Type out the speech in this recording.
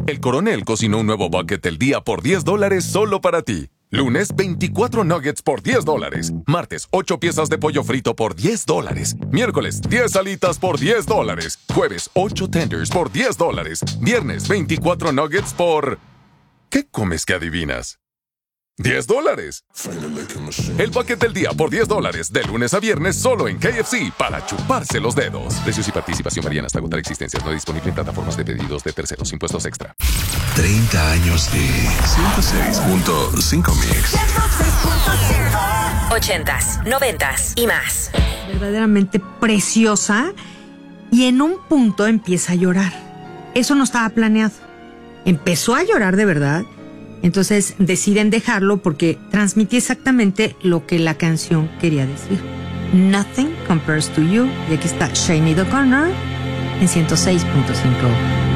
El Coronel cocinó un nuevo bucket del día por $10 solo para ti. Lunes, 24 nuggets por $10. Martes, 8 piezas de pollo frito por $10. Miércoles, 10 alitas por $10. Jueves, 8 tenders por $10. Viernes, 24 nuggets por... ¿Qué comes que adivinas? $10. El bucket del día por $10, de lunes a viernes solo en KFC, para chuparse los dedos. Precios y participación varían hasta agotar existencias. No disponible en plataformas de pedidos de terceros. Impuestos extra. 30 años de 106.5 Mix. 80s, 90s y más. Verdaderamente preciosa. Y en un punto empieza a llorar. Eso no estaba planeado. Empezó a llorar de verdad. Entonces deciden dejarlo porque transmitía exactamente lo que la canción quería decir. Nothing compares to you. Y aquí está Sinéad O'Connor en 106.5